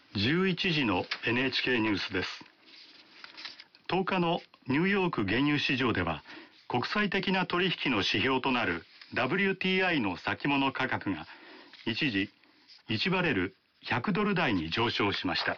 11時の NHK ニュースです。10日のニューヨーク原油市場では、国際的な取引の指標となる WTI の先物価格が一時1バレル100ドル台に上昇しました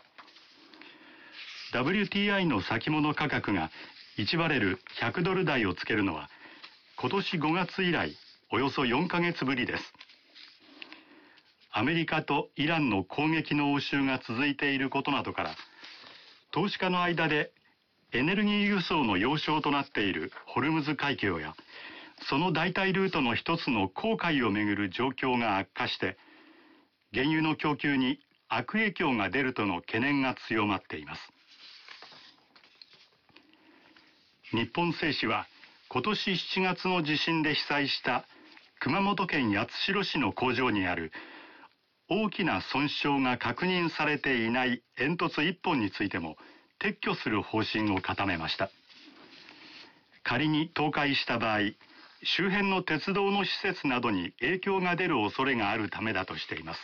。WTI の先物価格が1バレル100ドル台をつけるのは今年5月以来およそ4ヶ月ぶりです。アメリカとイランの攻撃の応酬が続いていることなどから、投資家の間でエネルギー輸送の要衝となっているホルムズ海峡や、その代替ルートの一つの紅海をめぐる状況が悪化して、原油の供給に悪影響が出るとの懸念が強まっています。日本製紙は今年7月の地震で被災した熊本県八代市の工場にある大きな損傷が確認されていない煙突1本についても撤去する方針を固めました。仮に倒壊した場合、周辺の鉄道の施設などに影響が出る恐れがあるためだとしています。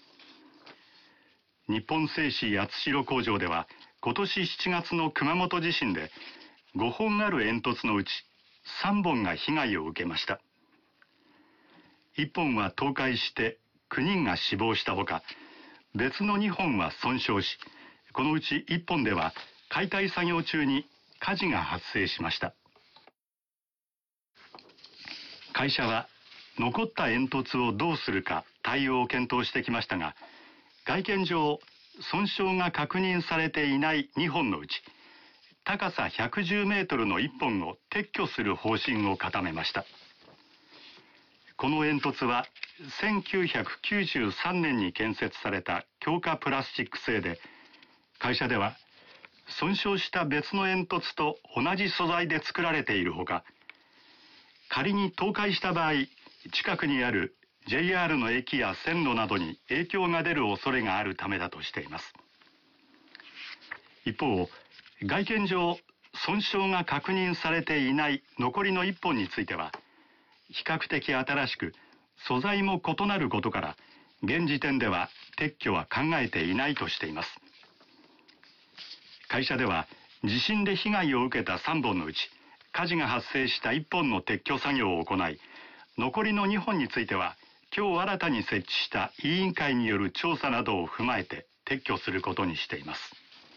日本製紙八代工場では今年7月の熊本地震で5本ある煙突のうち3本が被害を受けました。1本は倒壊して9人が死亡したほか、別の2本は損傷し、このうち1本では解体作業中に火事が発生しました。会社は残った煙突をどうするか対応を検討してきましたが、外見上損傷が確認されていない2本のうち、高さ110メートルの1本を撤去する方針を固めました。この煙突は1993年に建設された強化プラスチック製で、会社では損傷した別の煙突と同じ素材で作られているほか、仮に倒壊した場合、近くにある JR の駅や線路などに影響が出る恐れがあるためだとしています。一方、外見上損傷が確認されていない残りの1本については、比較的新しく素材も異なることから、現時点では撤去は考えていないとしています。会社では地震で被害を受けた3本のうち、火事が発生した1本の撤去作業を行い、残りの2本については今日新たに設置した委員会による調査などを踏まえて撤去することにしています。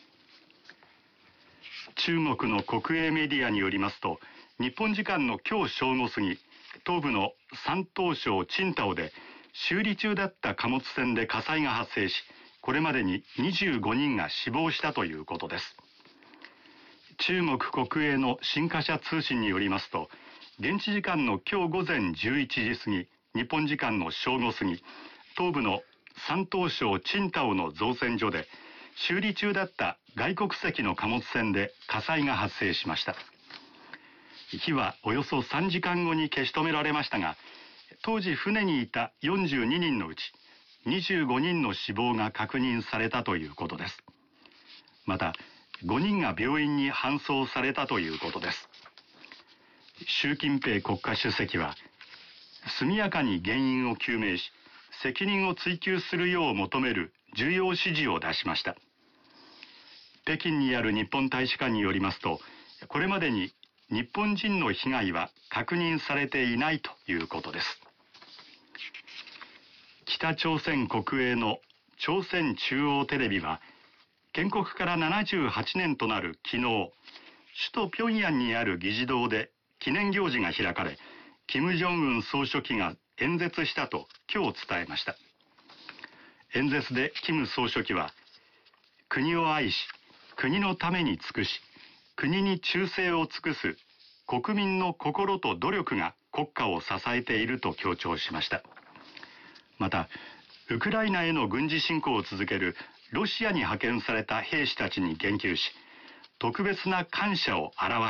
中国の国営メディアによりますと、日本時間の今日正午過ぎ、東部の山東省青島で修理中だった貨物船で火災が発生し、これまでに25人が死亡したということです。中国国営の新華社通信によりますと、現地時間の今日午前11時過ぎ、日本時間の正午過ぎ、東部の山東省青島の造船所で修理中だった外国籍の貨物船で火災が発生しました。火はおよそ3時間後に消し止められましたが、当時船にいた42人のうち25人の死亡が確認されたということです。また、5人が病院に搬送されたということです。習近平国家主席は、速やかに原因を究明し、責任を追及するよう求める重要指示を出しました。北京にある日本大使館によりますと、これまでに日本人の被害は確認されていないということです。北朝鮮国営の朝鮮中央テレビは、建国から78年となる昨日、首都平壌にある議事堂で記念行事が開かれ、金正恩総書記が演説したと今日伝えました。演説で金総書記は、国を愛し、国のために尽くし、国に忠誠を尽くす国民の心と努力が国家を支えていると強調しました。また、ウクライナへの軍事侵攻を続けるロシアに派遣された兵士たちに言及し、特別な感謝を表